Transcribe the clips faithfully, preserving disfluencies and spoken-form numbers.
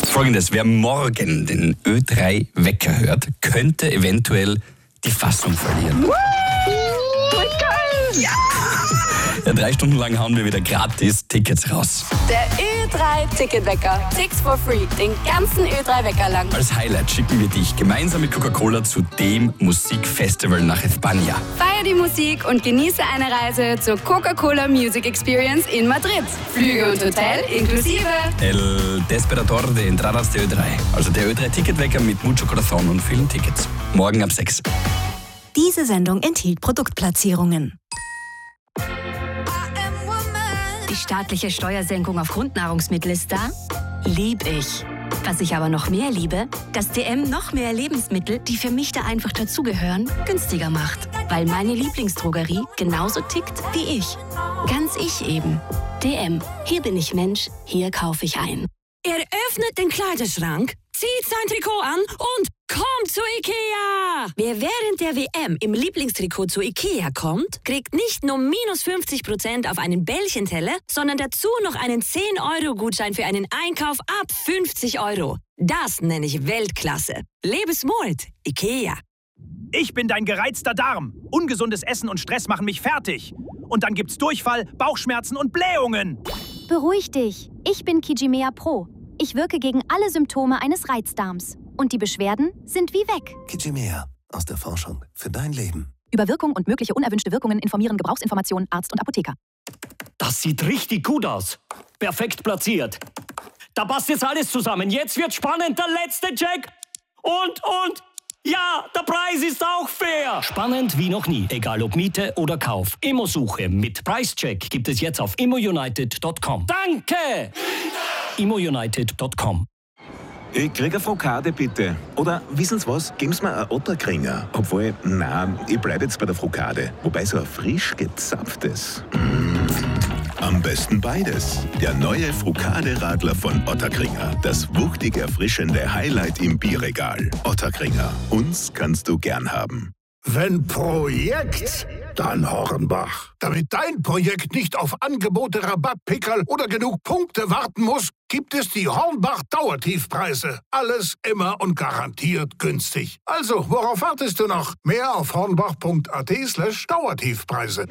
Folgendes, wer morgen den Ö drei Wecker hört, könnte eventuell die Fassung verlieren. Woo! Geil! Ja! Ja, drei Stunden lang hauen wir wieder gratis Tickets raus. Der Ö drei Ticketwecker. Six for free. Den ganzen Ö drei Wecker lang. Als Highlight schicken wir dich gemeinsam mit Coca-Cola zu dem Musikfestival nach España. Feier die Musik und genieße eine Reise zur Coca-Cola Music Experience in Madrid. Flüge und Hotel inklusive. El Despertador de Entradas de Ö drei. Also der Ö drei Ticketwecker mit Mucho Corazón und vielen Tickets. Morgen ab sechs. Diese Sendung enthielt Produktplatzierungen. Die staatliche Steuersenkung auf Grundnahrungsmittel ist da? Lieb ich. Was ich aber noch mehr liebe, dass D M noch mehr Lebensmittel, die für mich da einfach dazugehören, günstiger macht. Weil meine Lieblingsdrogerie genauso tickt wie ich. Ganz ich eben. D M. Hier bin ich Mensch, hier kaufe ich ein. Er öffnet den Kleiderschrank, zieht sein Trikot an und kommt zu Ikea! Wer während der W M im Lieblingstrikot zu Ikea kommt, kriegt nicht nur minus fünfzig Prozent auf einen Bällchenteller, sondern dazu noch einen zehn Euro Gutschein für einen Einkauf ab fünfzig Euro. Das nenne ich Weltklasse. Lebensmut, Ikea. Ich bin dein gereizter Darm. Ungesundes Essen und Stress machen mich fertig. Und dann gibt's Durchfall, Bauchschmerzen und Blähungen. Beruhig dich. Ich bin Kijimea Pro. Ich wirke gegen alle Symptome eines Reizdarms. Und die Beschwerden sind wie weg. Kijimea. Aus der Forschung für dein Leben. Über Wirkung und mögliche unerwünschte Wirkungen informieren Gebrauchsinformationen Arzt und Apotheker. Das sieht richtig gut aus. Perfekt platziert. Da passt jetzt alles zusammen. Jetzt wird spannend. Der letzte Check. Und, und... Ja, der Preis ist auch fair. Spannend wie noch nie. Egal ob Miete oder Kauf. Immo-Suche mit Preischeck gibt es jetzt auf immo united punkt com. Danke! immo united punkt com. Ich krieg eine Frokade, bitte. Oder, wissen Sie was? Geben Sie mir einen Otterkringer. Obwohl, nein, ich bleibe jetzt bei der Frokade. Wobei so ein frisch gezapftes. Mm. Am besten beides. Der neue Frokade-Radler von Otterkringer. Das wuchtig erfrischende Highlight im Bierregal. Otterkringer. Uns kannst du gern haben. Wenn Projekt, dann Hornbach. Damit dein Projekt nicht auf Angebote, Rabattpickerl oder genug Punkte warten muss, gibt es die Hornbach-Dauertiefpreise. Alles immer und garantiert günstig. Also, worauf wartest du noch? Mehr auf hornbach.at slash Dauertiefpreise.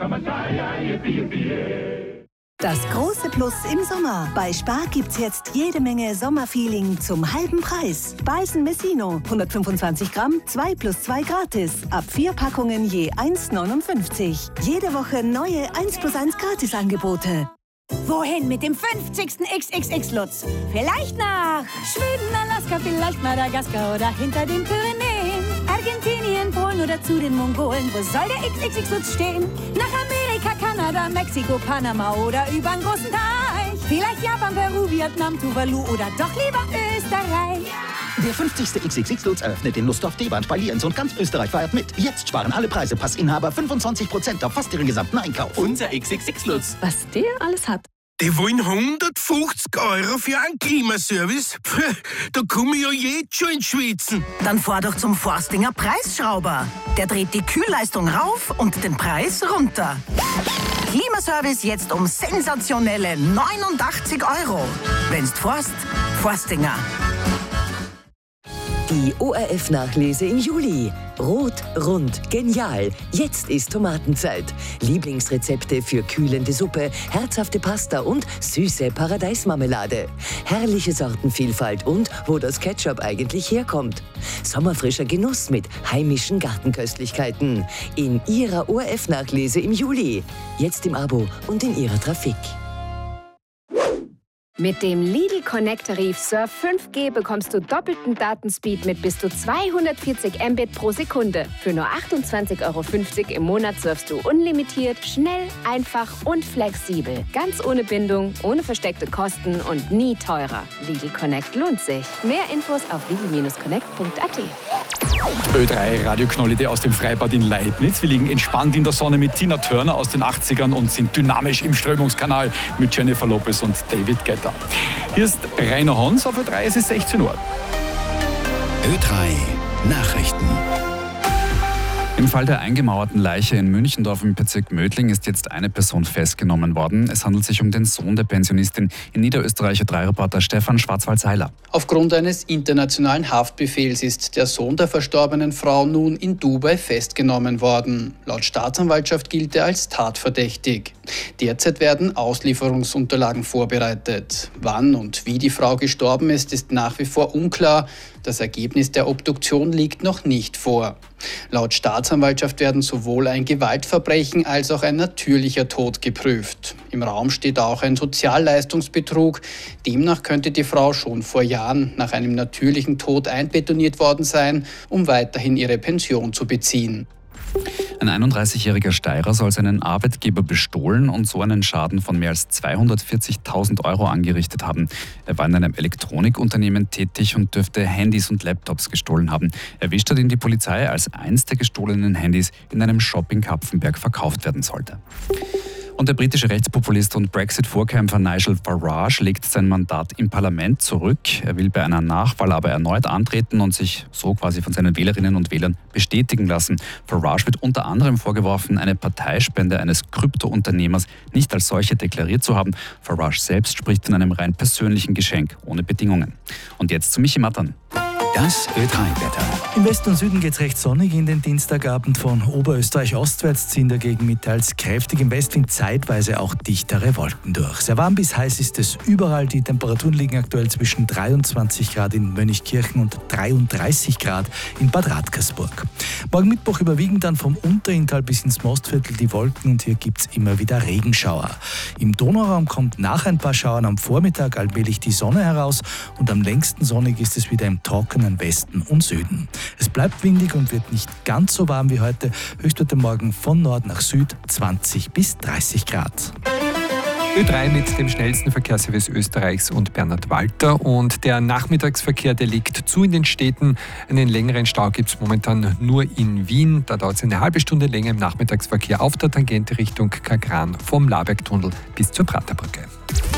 Das große Plus im Sommer. Bei Spar gibt's jetzt jede Menge Sommerfeeling zum halben Preis. Beißen Messino, hundertfünfundzwanzig Gramm, zwei plus zwei gratis. Ab vier Packungen je eins neunundfünfzig. Jede Woche neue eins plus eins Gratisangebote. Wohin mit dem fünfzigsten X X X-Lutz? Vielleicht nach Schweden, Alaska, vielleicht Madagaskar oder hinter den Pyrenäen. Argentinien, Polen oder zu den Mongolen. Wo soll der X X X-Lutz stehen? Nach Amerika, Kanada, Mexiko, Panama oder übern großen Teich. Vielleicht Japan, Peru, Vietnam, Tuvalu oder doch lieber Österreich. Der fünfzigste X X X-Lutz eröffnet in Lustdorf, Deband bei Lienz und ganz Österreich feiert mit. Jetzt sparen alle Preise Passinhaber fünfundzwanzig Prozent auf fast ihren gesamten Einkauf. Unser X X X-Lutz. Was der alles hat. Die wollen hundertfünfzig Euro für einen Klimaservice? Puh, da komme ich ja jetzt schon ins Schwitzen. Dann fahr doch zum Forstinger Preisschrauber. Der dreht die Kühlleistung rauf und den Preis runter. Klimaservice jetzt um sensationelle neunundachtzig Euro. Wenn's forst, Forstinger. Die O R F-Nachlese im Juli. Rot, rund, genial. Jetzt ist Tomatenzeit. Lieblingsrezepte für kühlende Suppe, herzhafte Pasta und süße Paradeismarmelade. Herrliche Sortenvielfalt und wo das Ketchup eigentlich herkommt. Sommerfrischer Genuss mit heimischen Gartenköstlichkeiten. In Ihrer O R F-Nachlese im Juli. Jetzt im Abo und in Ihrer Trafik. Mit dem Lidl Connect-Tarif Surf fünf G bekommst du doppelten Datenspeed mit bis zu zweihundertvierzig Mbit pro Sekunde. Für nur achtundzwanzig Euro fünfzig im Monat surfst du unlimitiert, schnell, einfach und flexibel. Ganz ohne Bindung, ohne versteckte Kosten und nie teurer. Lidl Connect lohnt sich. Mehr Infos auf lidl Connect punkt a t. Ö drei Radioknollide aus dem Freibad in Leibniz. Wir liegen entspannt in der Sonne mit Tina Turner aus den achtzigern und sind dynamisch im Strömungskanal mit Jennifer Lopez und David Guetta. Hier ist Rainer Hons, auf Ö drei, es ist sechzehn Uhr. Ö drei Nachrichten. Im Fall der eingemauerten Leiche in Münchendorf im Bezirk Mödling ist jetzt eine Person festgenommen worden. Es handelt sich um den Sohn der Pensionistin. In Niederösterreich drei Reporter Stefan Schwarzwald-Seiler. Aufgrund eines internationalen Haftbefehls ist der Sohn der verstorbenen Frau nun in Dubai festgenommen worden. Laut Staatsanwaltschaft gilt er als tatverdächtig. Derzeit werden Auslieferungsunterlagen vorbereitet. Wann und wie die Frau gestorben ist, ist nach wie vor unklar. Das Ergebnis der Obduktion liegt noch nicht vor. Laut Staatsanwaltschaft werden sowohl ein Gewaltverbrechen als auch ein natürlicher Tod geprüft. Im Raum steht auch ein Sozialleistungsbetrug. Demnach könnte die Frau schon vor Jahren nach einem natürlichen Tod einbetoniert worden sein, um weiterhin ihre Pension zu beziehen. Ein einunddreißigjähriger Steirer soll seinen Arbeitgeber bestohlen und so einen Schaden von mehr als zweihundertvierzigtausend Euro angerichtet haben. Er war in einem Elektronikunternehmen tätig und dürfte Handys und Laptops gestohlen haben. Erwischt hat ihn die Polizei, als eins der gestohlenen Handys in einem Shop in Kapfenberg verkauft werden sollte. Und der britische Rechtspopulist und Brexit-Vorkämpfer Nigel Farage legt sein Mandat im Parlament zurück. Er will bei einer Nachwahl aber erneut antreten und sich so quasi von seinen Wählerinnen und Wählern bestätigen lassen. Farage wird unter anderem vorgeworfen, eine Parteispende eines Kryptounternehmers nicht als solche deklariert zu haben. Farage selbst spricht von einem rein persönlichen Geschenk, ohne Bedingungen. Und jetzt zu Michi Mattern. Das Ö drei Wetter. Im Westen und Süden geht es recht sonnig in den Dienstagabend. Von Oberösterreich ostwärts ziehen dagegen mit teils kräftigem Westwind zeitweise auch dichtere Wolken durch. Sehr warm bis heiß ist es überall. Die Temperaturen liegen aktuell zwischen dreiundzwanzig Grad in Mönchkirchen und dreiunddreißig Grad in Bad Radkersburg. Morgen Mittwoch überwiegen dann vom Unterinntal bis ins Mostviertel die Wolken und hier gibt es immer wieder Regenschauer. Im Donauraum kommt nach ein paar Schauern am Vormittag allmählich die Sonne heraus und am längsten sonnig ist es wieder im trockenen Westen und Süden. Es bleibt windig und wird nicht ganz so warm wie heute. Höchstwerte morgen von Nord nach Süd zwanzig bis dreißig Grad. Ö drei mit dem schnellsten Verkehrsservice Österreichs und Bernhard Walter. Und der Nachmittagsverkehr, der liegt zu in den Städten. Einen längeren Stau gibt es momentan nur in Wien. Da dauert es eine halbe Stunde länger im Nachmittagsverkehr auf der Tangente Richtung Kagran vom Labergtunnel bis zur Praterbrücke.